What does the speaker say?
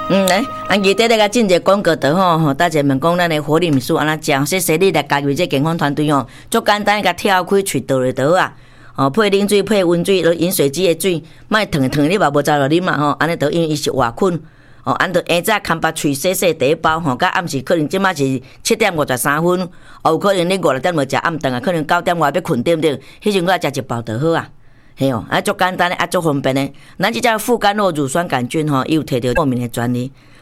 来，记得咧甲进一个广告的吼，大家问讲咱的活力秘书安怎食？谢谢你来加入这健康团队哦。足简单，甲跳开喙倒就倒啊。配冷水、配温水，饮水机的水，莫烫你嘛无走落啉嘛吼。安尼倒因为伊是活菌。按着下早空把喙洗第一包吼，到暗时可能即马是7:53分，有可能你5-6点就食暗顿啊，可能9点外要困对不对？迄阵我食一包就好啊。嘿哦，足简单的，足方便的。咱即只副甘露乳酸杆菌吼，伊有摕到过敏的专利。